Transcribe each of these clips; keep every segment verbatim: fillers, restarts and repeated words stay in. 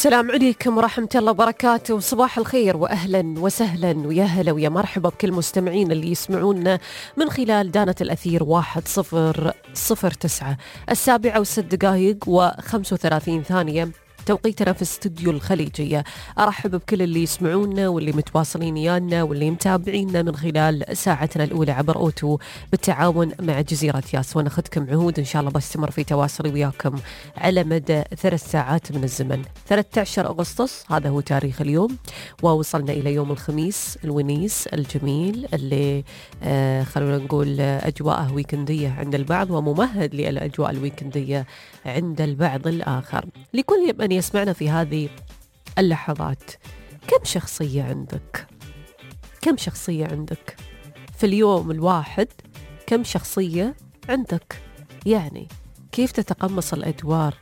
السلام عليكم ورحمة الله وبركاته، وصباح الخير وأهلا وسهلا ويا هلا ويا مرحبا بكل مستمعين اللي يسمعونا من خلال دانة الأثير واحد صفر صفر تسعة السابعة وست دقائق وخمس وثلاثين ثانية توقيتنا في استوديو الخليجية. أرحب بكل اللي يسمعونا واللي متواصلين يانا واللي متابعينا من خلال ساعتنا الأولى عبر أوتو بالتعاون مع جزيرة ياس، وناخذكم عهود إن شاء الله بستمر في تواصلي وياكم على مدى ثلاث ساعات من الزمن. ثلاثة عشر أغسطس هذا هو تاريخ اليوم، ووصلنا إلى يوم الخميس الونيس الجميل اللي آه خلونا نقول أجواءه ويكندية عند البعض وممهد للأجواء الويكندية عند البعض الآخر. لكل من يسمعنا في هذه اللحظات، كم شخصية عندك؟ كم شخصية عندك في اليوم الواحد؟ كم شخصية عندك؟ يعني كيف تتقمص الأدوار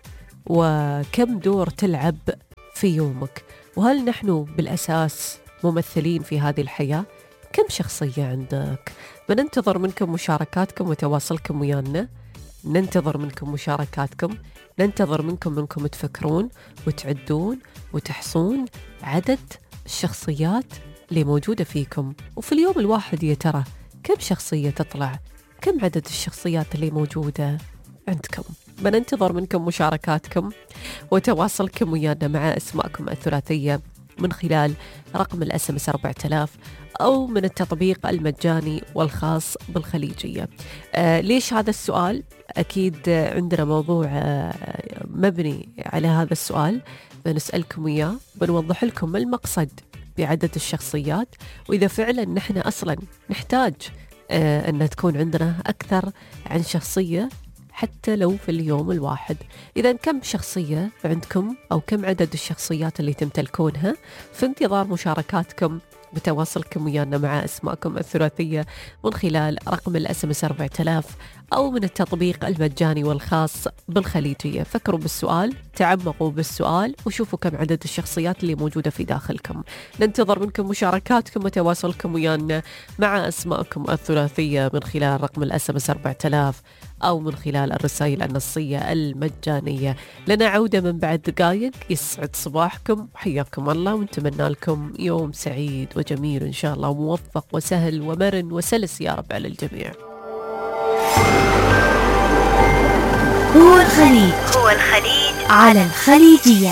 وكم دور تلعب في يومك؟ وهل نحن بالأساس ممثلين في هذه الحياة؟ كم شخصية عندك؟ بننتظر منكم مشاركاتكم وتواصلكم ويانا، ننتظر منكم مشاركاتكم، ننتظر منكم منكم تفكرون وتعدون وتحصون عدد الشخصيات اللي موجودة فيكم. وفي اليوم الواحد يا ترى كم شخصية تطلع؟ كم عدد الشخصيات اللي موجودة عندكم؟ بننتظر منكم مشاركاتكم وتواصلكم ويانا مع أسماءكم الثلاثية من خلال رقم الاس ام اس أربعة آلاف أو من التطبيق المجاني والخاص بالخليجية. آه ليش هذا السؤال؟ أكيد عندنا موضوع آه مبني على هذا السؤال، بنسألكم إياه، بنوضح لكم المقصد بعدد الشخصيات، وإذا فعلا نحن أصلا نحتاج آه أن تكون عندنا أكثر عن شخصية حتى لو في اليوم الواحد. إذا كم شخصية عندكم أو كم عدد الشخصيات اللي تمتلكونها؟ في انتظار مشاركاتكم بتواصلكم ويانا مع أسماءكم الثلاثية من خلال رقم الاس ام اس أربعة آلاف أو من التطبيق المجاني والخاص بالخليجية. فكروا بالسؤال، تعمقوا بالسؤال، وشوفوا كم عدد الشخصيات اللي موجودة في داخلكم. ننتظر منكم مشاركاتكم وتواصلكم ويانا مع أسماءكم الثلاثية من خلال رقم الاس ام اس أربعة آلاف أو من خلال الرسائل النصية المجانية. لنا عودة من بعد دقائق. يسعد صباحكم وحياكم الله، ونتمنى لكم يوم سعيد وجميل إن شاء الله، وموفق وسهل ومرن وسلس يا رب على الجميع. هو الخليج هو الخليج على الخليجية.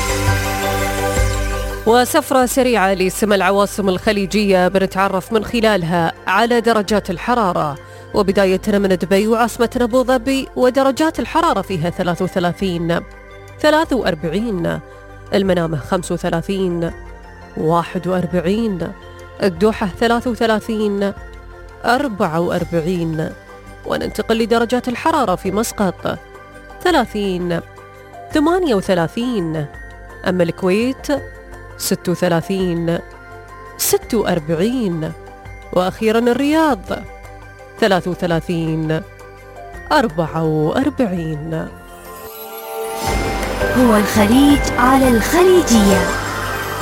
وسفرة سريعة لسما العواصم الخليجية بنتعرف من خلالها على درجات الحرارة، وبدايتنا من دبي وعاصمتنا أبو ظبي، ودرجات الحرارة فيها ثلاثة وثلاثين، ثلاثة وأربعين، المنامة خمسة وثلاثين، واحد وأربعين، الدوحة ثلاثة وثلاثين، أربعة وأربعين. وننتقل لدرجات الحرارة في مسقط ثلاثين، ثمانية وثلاثين، أما الكويت ستة وثلاثين، ستة وأربعين، وأخيرا الرياض ثلاثة وثلاثين، أربعة وأربعين. هو الخليج على الخليجية.